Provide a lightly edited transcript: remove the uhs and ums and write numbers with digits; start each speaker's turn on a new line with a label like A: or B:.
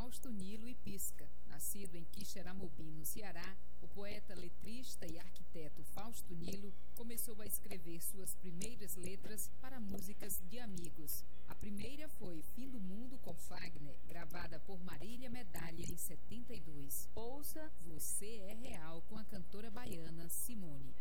A: Fausto Nilo e Pisca. Nascido em Quixeramobim, no Ceará, o poeta, letrista e arquiteto Fausto Nilo começou a escrever suas primeiras letras para músicas de amigos. A primeira foi Fim do Mundo com Fagner, gravada por Marília Medalha em 72. Ouça Você é Real com a cantora baiana Simone.